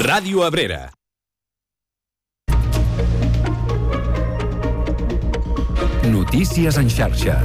Ràdio Abrera. Notícies en xarxa.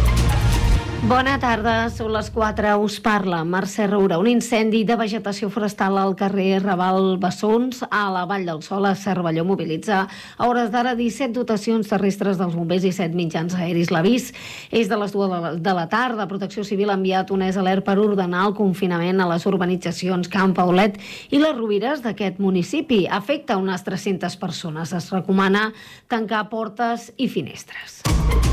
Bona tarda, són les 4, us parla Mercè Roura. Un incendi de vegetació forestal al carrer Raval Bessons, a la Vall del Sol, a Cervelló, mobilitza a hores d'ara 17 dotacions terrestres dels bombers i 7 mitjans aeris. L'avís és de les 2 de la tarda. Protecció Civil ha enviat un alert per ordenar el confinament a les urbanitzacions Camp Paulet i les Rovires d'aquest municipi. Afecta unes 300 persones. Es recomana tancar portes i finestres.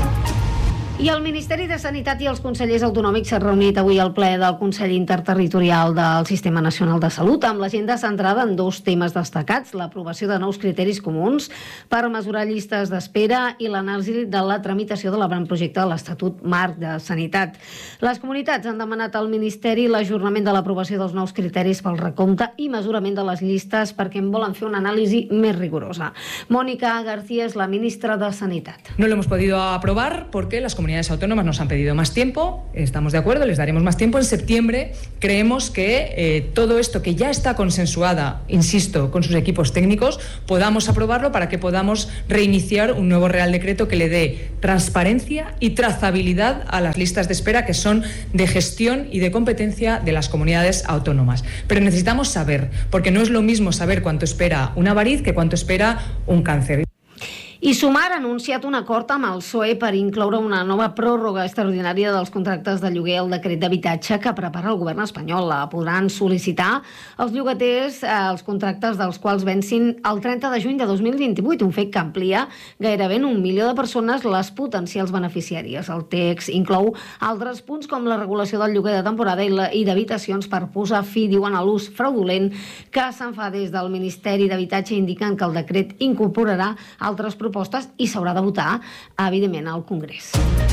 I el Ministeri de Sanitat i els consellers autonòmics s'han reunit avui al ple del Consell Interterritorial del Sistema Nacional de Salut amb l'agenda centrada en 2 temes destacats: l'aprovació de nous criteris comuns per mesurar llistes d'espera i l'anàlisi de la tramitació de l'avantprojecte de l'Estatut Marc de Sanitat. Les comunitats han demanat al Ministeri l'ajornament de l'aprovació dels nous criteris pel recompte i mesurament de les llistes perquè en volen fer una anàlisi més rigorosa. Mónica García és la ministra de Sanitat. No lo hemos podido aprobar porque las comunidades autónomas nos han pedido más tiempo. Estamos de acuerdo, les daremos más tiempo. En septiembre creemos que todo esto que ya está consensuada, insisto, con sus equipos técnicos, podamos aprobarlo para que podamos reiniciar un nuevo Real Decreto que le dé transparencia y trazabilidad a las listas de espera que son de gestión y de competencia de las comunidades autónomas. Pero necesitamos saber, porque no es lo mismo saber cuánto espera una variz que cuánto espera un cáncer. I Sumar ha anunciat un acord amb el PSOE per incloure una nova pròrroga extraordinària dels contractes de lloguer al decret d'habitatge que prepara el govern espanyol. La podran sol·licitar els llogaters els contractes dels quals vencin el 30 de juny de 2028, un fet que amplia gairebé en 1 milió de persones les potencials beneficiàries. El text inclou altres punts com la regulació del lloguer de temporada i d'habitacions per posar fi, diuen, a l'ús fraudulent que se'n fa des del Ministeri d'Habitatge. Indiquen que el decret incorporarà altres propostes i s'haurà de votar, evidentment, al Congrés.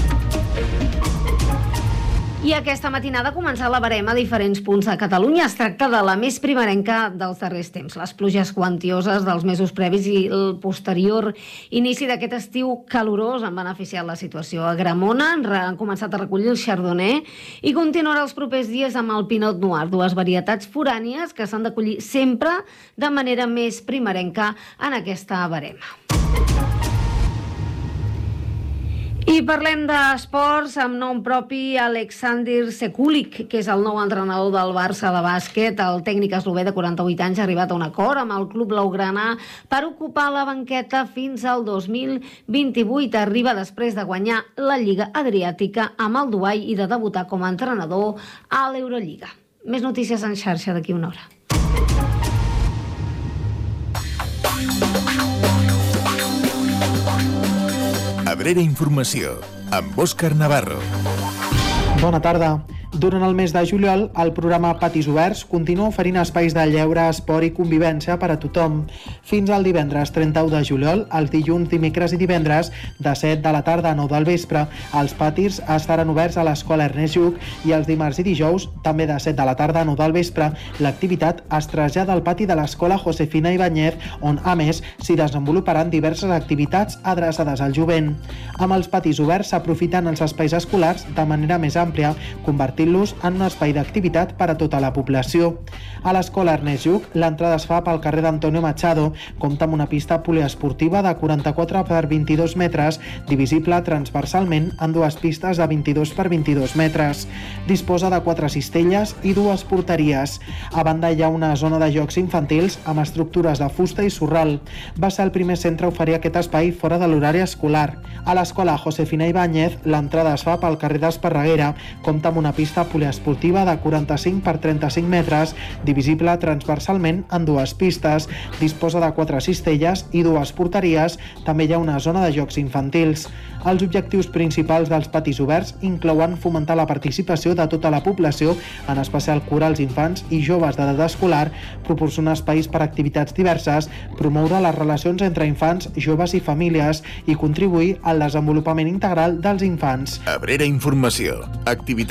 I aquesta matinada ha començat la verema a diferents punts de Catalunya. Es tracta de la més primerenca dels darrers temps. Les pluges quantioses dels mesos previs i el posterior inici d'aquest estiu calorós han beneficiat la situació. A Gramona han començat a recollir el Chardonnay i continuarà els propers dies amb el Pinot Noir, 2 varietats forànies que s'han d'acollir sempre de manera més primerenca en aquesta verema. I parlem d'esports amb nom propi. Aleksandar Sekulic, que és el nou entrenador del Barça de bàsquet. El tècnic eslové de 48 anys ha arribat a un acord amb el club blaugrana per ocupar la banqueta fins al 2028. Arriba després de guanyar la Lliga Adriàtica amb el Dubai i de debutar com a entrenador a l'Eurolliga. Més notícies en xarxa d'aquí una hora. Abrera Informació, amb Òscar Navarro. Bona tarda. Durant el mes de juliol, el programa Patis Oberts continua oferint espais de lleure, esport i convivència per a tothom. Fins al divendres 31 de juliol, els dilluns, dimecres i divendres, de 7 de la tarda a 9 del vespre, els patis estaran oberts a l'Escola Ernest Lluch i els dimarts i dijous, també de 7 de la tarda a 9 del vespre, l'activitat es trasllada al pati de l'Escola Josefina Ibáñez, on, a més, s'hi desenvoluparan diverses activitats adreçades al jovent. Amb els patis oberts s'aprofiten els espais escolars de manera més àmplia, convertint-los en un espai d'activitat per a tota la població. A l'Escola Ernest Lluch, l'entrada es fa pel carrer d'Antonio Machado, compta amb una pista poliesportiva de 44 per 22 metres, divisible transversalment en 2 pistes de 22 per 22 metres. Disposa de 4 cistelles i 2 porteries. A banda hi ha una zona de jocs infantils amb estructures de fusta i sorral. Va ser el primer centre a oferir aquest espai fora de l'horari escolar. A l'Escola Josefina Ibáñez, l'entrada es fa pel carrer d'Esparreguera, compta amb una pista poliesportiva de 45 per 35 metres, divisible transversalment en 2 pistes, disposa de 4 cistelles i 2 porteries, també hi ha una zona de jocs infantils. Els objectius principals dels patis oberts inclouen fomentar la participació de tota la població, en especial curar els infants i joves d'edat escolar, proporcionar espais per a activitats diverses, promoure les relacions entre infants, joves i famílies i contribuir al desenvolupament integral dels infants. Abrera Informació. Activitats.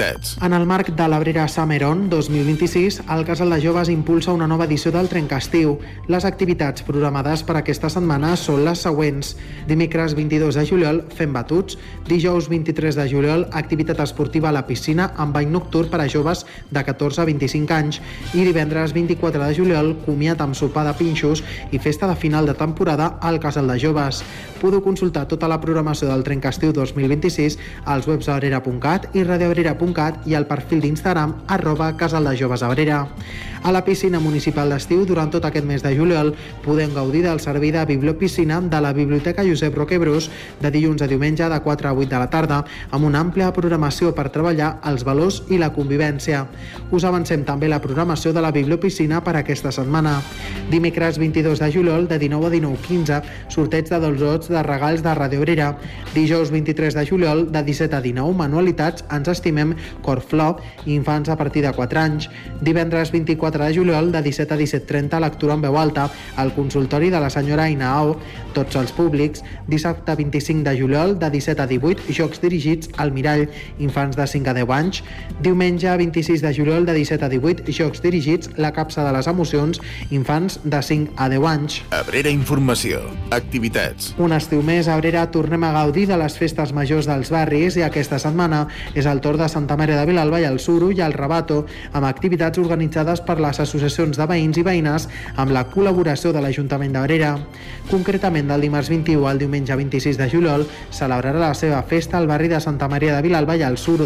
En el marc de l'Abrera Summer On 2026, el Casal de Joves impulsa una nova edició del Trencastiu. Les activitats programades per aquesta setmana són les següents. Dimecres 22 de juliol, fem batuts. Dijous 23 de juliol, activitat esportiva a la piscina amb bany nocturn per a joves de 14 a 25 anys. I divendres 24 de juliol, comiat amb sopar de pinxos i festa de final de temporada al Casal de Joves. Podeu consultar tota la programació del Trencastiu 2026 als webs abrera.cat i radioabrera.cat i al perfil d'Instagram @casaldejovesabrera. A la piscina municipal d'estiu, durant tot aquest mes de juliol, podem gaudir del servei de bibliopiscina de la Biblioteca Josep Roquebrós de dilluns a diumenge de 4 a 8 de la tarda, amb una àmplia programació per treballar els valors i la convivència. Us avancem també la programació de la bibliopiscina per aquesta setmana. Dimecres 22 de juliol, de 19 a 19:15, sorteig de 2 lots de regals de Ràdio Abrera. Dijous 23 de juliol, de 17 a 19, manualitats Ens estimem, Corflor, infants a partir de 4 anys. Divendres 24 de juliol, de 17 a 17:30, lectura en veu alta al consultori de la senyora Ainao, tots els públics. Dissabte 25 de juliol, de 17 a 18, jocs dirigits al Mirall, infants de 5 a 10 anys. Diumenge 26 de juliol, de 17 a 18, jocs dirigits La capsa de les emocions, infants de 5 a 10 anys. Abrera Informació. Activitats. Un estiu més a Abrera tornem a gaudir de les festes majors dels barris i aquesta setmana és el torn de Santa Maria de Vilalba i el Suro i el Rabato, amb activitats organitzades per les associacions de veïns i veïnes amb la col·laboració de l'Ajuntament d'Abrera. Concretament, del dimarts 21 al diumenge 26 de juliol celebrarà la seva festa al barri de Santa Maria de Vilalba i el Suro